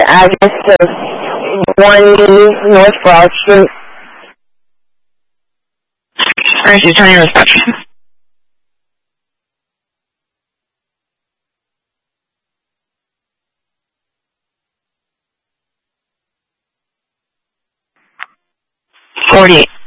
address of 1 North Broad Street. Alright, she's turning reception. $48.